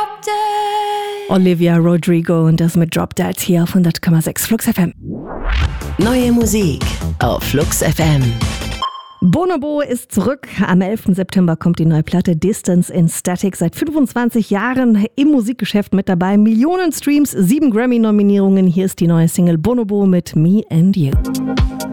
Olivia Rodrigo und das mit Drop Dead hier auf 100,6 Flux FM. Neue Musik auf Flux FM. Bonobo ist zurück. Am 11. September kommt die neue Platte Distance in Static. Seit 25 Jahren im Musikgeschäft mit dabei. Millionen Streams, 7 Grammy-Nominierungen. Hier ist die neue Single Bonobo mit Me and You.